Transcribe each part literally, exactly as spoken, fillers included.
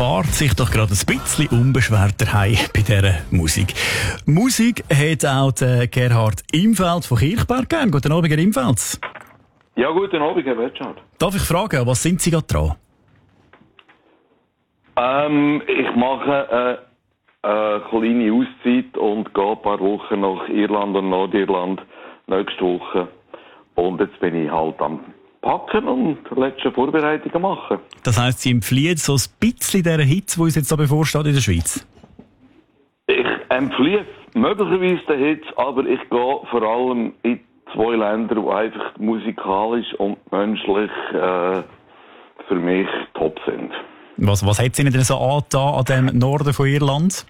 fahrt sich doch gerade ein bisschen unbeschwert daheim bei dieser Musik. Musik hat auch der Gerhard Imfeld von Kirchberg gern. Guten Abend, Herr Imfeld. Ja, guten Abend, Herr Wertschad. Darf ich fragen, was sind Sie gerade dran? Ähm, ich mache äh, eine kleine Auszeit und gehe ein paar Wochen nach Irland und Nordirland nächste Woche. Und jetzt bin ich halt am Packen und letzte Vorbereitungen machen. Das heisst, Sie empfehlen so ein bisschen dieser Hitze, die uns jetzt da bevorsteht in der Schweiz? Ich empfehle möglicherweise den Hits, aber ich gehe vor allem in zwei Länder, die einfach musikalisch und menschlich äh, für mich top sind. Was, was hat es Ihnen denn so angetan an dem Norden von Irland?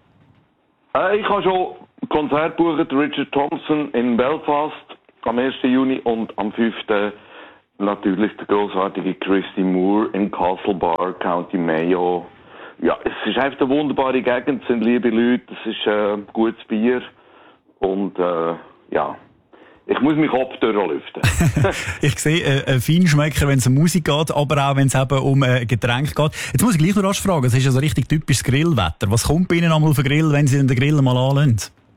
Äh, ich habe schon Konzert gebucht, Richard Thompson in Belfast am ersten Juni und am fünften natürlich der grossartige Christy Moore in Castlebar, County Mayo. Ja, es ist einfach eine wunderbare Gegend, es sind liebe Leute, es ist äh, gutes Bier und äh, ja, ich muss mich Kopf durchlüften. Ich sehe äh, einen Feinschmecker, wenn es um Musik geht, aber auch wenn es eben um äh, Getränke geht. Jetzt muss ich gleich noch rasch fragen, es ist ja so richtig typisches Grillwetter. Was kommt bei Ihnen einmal auf den Grill, wenn Sie den Grill mal anlösen?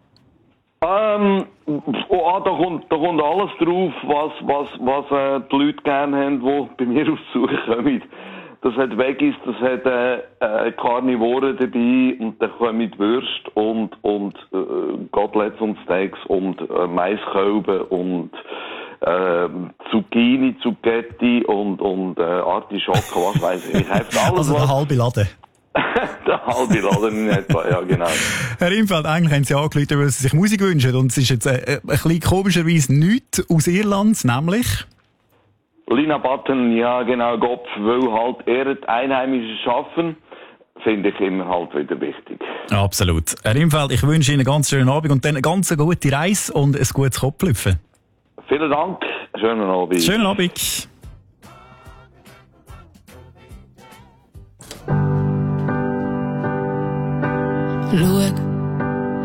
Ähm, oh, ah, da kommt, da kommt alles drauf, was, was, was äh, die Leute gerne haben, die bei mir auf Besuch kommen. Das hat Veggies, das hat äh, äh, Karnivoren dabei und dann kommen Würste und, und äh, Koteletts und Steaks und äh, Maiskolben und äh, Zucchini, Zucchetti und, und äh, Artischocken, was weiß ich. Ich habe alles, Also der was... halbe Laden. Der halbe Laden in etwa, ja genau. Herr Imfeld, eigentlich haben Sie angerufen, weil Sie sich Musik wünschen und es ist jetzt äh, ein bisschen komischerweise nichts aus Irland, nämlich... Lina Button, ja genau, Gopf, weil halt er die Einheimischen schaffen, finde ich immer halt wieder wichtig. Absolut. Herr Imfeld, ich wünsche Ihnen einen ganz schönen Abend und dann eine ganz gute Reise und ein gutes Kopflüpfen. Vielen Dank, schönen Abend. Schönen Abend. Schau